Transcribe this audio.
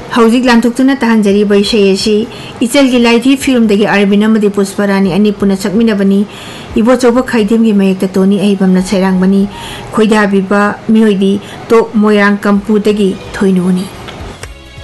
हौजिक लांथोक्तुना तहंजरीब इसै असि इचलगी लाइथी फिल्मदगी अरविंद अमदि पुष्परानी अनि पुना सकमिनबनी इबोचौबा खैदेमगी मयेक्ता टोनी अहिबमना सैरांगबनी खोइदाबिबा मिहोइदी तो मोइरांग कंपुदगी थोइनुनी।